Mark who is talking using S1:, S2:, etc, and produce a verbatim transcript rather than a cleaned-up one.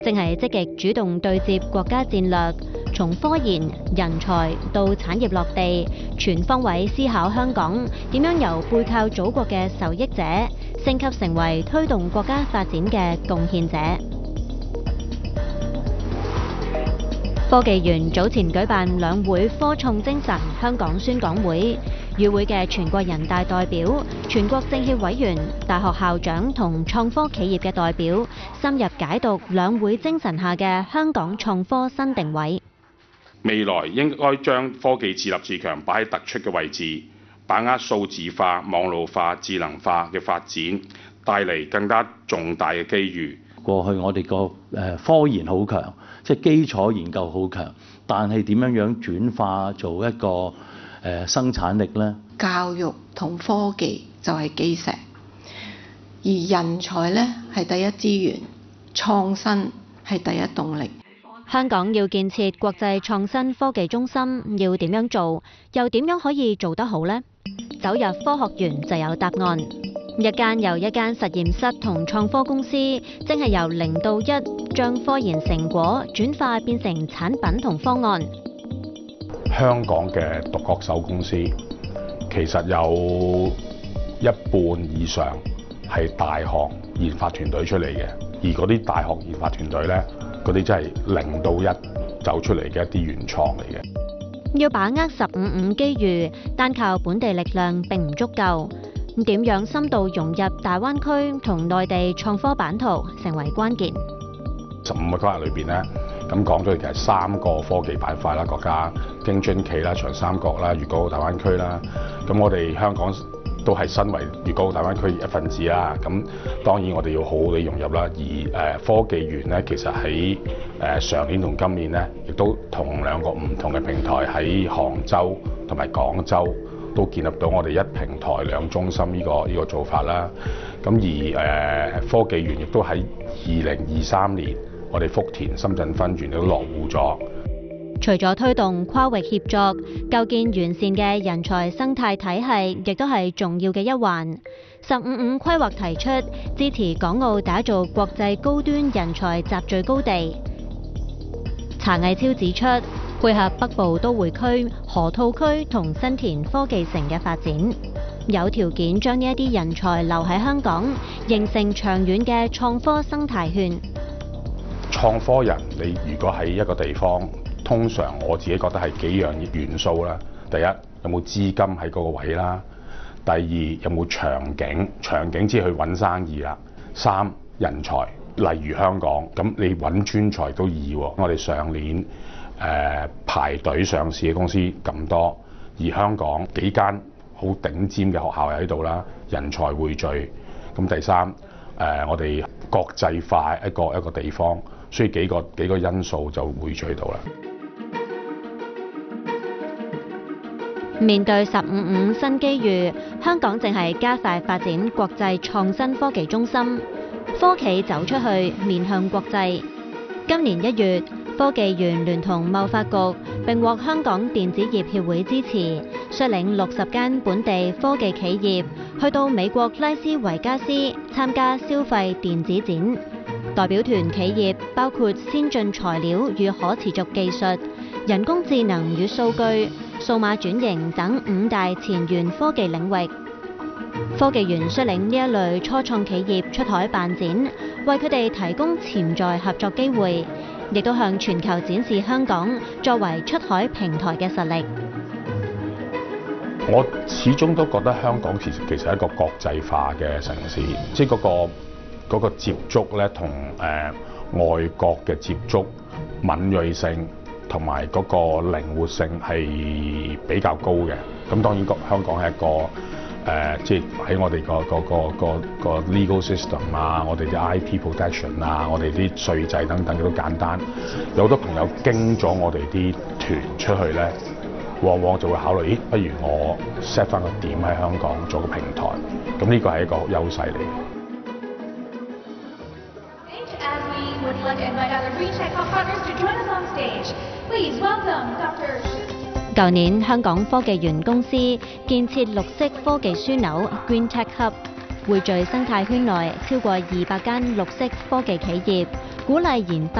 S1: 正係積極主動對接國家戰略，從科研、人才到產業落地，全方位思考香港點樣由背靠祖國嘅受益者，升級成為推動國家發展嘅貢獻者。科技園早前舉辦兩會科創精神香港宣講會，與會嘅全國人大代表、全國政協委員、大學校長同創科企業嘅代表深入解讀兩會精神下嘅香港創科新定位。
S2: 未來應該將科技自立自強擺喺突出嘅位置，把握數字化、網絡化、智能化嘅發展，帶嚟更加重大嘅機遇。
S3: 過去我哋個誒科研好強，即係基礎研究好強，但係點樣樣轉化做一個誒生產力呢？
S4: 教育同科技就係基石，而人才呢係第一資源，創新係第一動力。
S1: 香港要建設國際創新科技中心，要點樣做？又點樣可以做得好呢？走入科學園就有答案。一間又一間實驗室同創科公司，正係由零到一，將科研成果轉化變成產品同方案。
S2: 香港嘅獨角獸公司其實有一半以上係大學研發團隊出嚟嘅，而嗰啲大學研發團隊呢，嗰啲真係零到一走出嚟嘅一啲原創嚟嘅。
S1: 要把握十五五機遇，單靠本地力量並唔足夠。咁點樣深度融入大灣區同內地創科版圖，成為關鍵。
S2: 十五個規劃裏邊呢，咁講咗其實三個科技板塊啦，國家京津冀啦、長三角啦、粵港澳大灣區啦。咁我哋香港都係身為粵港澳大灣區一份子啦。咁當然我哋要好好地融入啦。而誒科技園呢，其實喺誒上年同今年呢，亦都同兩個唔同嘅平台喺杭州同埋廣州，都建立到我哋一平台兩中心呢個呢個做法啦。咁而誒科技園亦都喺二零二三年，我哋福田深圳分園都落戶咗。
S1: 除咗推動跨域協作，構建完善嘅人才生態體系，亦都係重要嘅一環。十五五規劃提出支持港澳打造國際高端人才集聚高地。查毅超指出，配合北部都會區、河套區同新田科技城嘅發展，有條件將呢一啲人才留喺香港，形成長遠嘅創科生態圈。
S2: 創科人，你如果喺一個地方，通常我自己覺得係幾樣元素啦。第一，有冇資金喺嗰個位啦？第二，有冇場景？場景即係去揾生意啦。三，人才，例如香港，咁你揾專才都易喎。我哋上年誒、呃、排隊上市嘅公司咁多，而香港幾間好頂尖嘅學校喺度啦，人才匯聚。咁第三，誒、呃、我哋國際化一個一個地方，所以幾個幾個因素就匯聚到啦。
S1: 面對十五五新機遇，香港正係加快發展國際創新科技中心，科企走出去，面向國際。今年一月，科技園聯同貿發局並獲香港電子業協會支持，率領六十間本地科技企業去到美國拉斯維加斯參加消費電子展。代表團企業包括先進材料與可持續技術、人工智能與數據、數碼轉型等五大前沿科技領域。科技園率領呢一類初創企業出海辦展，為佢哋提供潛在合作機會，亦都向全球展示香港作為出海平台嘅實力。
S2: 我始終都覺得香港其實其實係一個國際化嘅城市，即係嗰個嗰個接觸咧，同誒外國嘅接觸敏鋭性同埋嗰個靈活性係比較高嘅。咁當然個香港係一個誒、呃，即係喺我哋個個個個個 legal system 啊，我哋啲 I P protection 啊，我哋啲稅制等等都簡單。有好多朋友經咗我哋啲團出去咧，往往就會考慮，咦，不如我 set 翻個點喺香港做個平台。咁呢個係一個優勢嚟嘅。
S1: 舊年香港科技園公司建設綠色科技樞紐 Green Tech Hub， 匯聚生態圈內超過二百間綠色科技企業， 鼓勵研發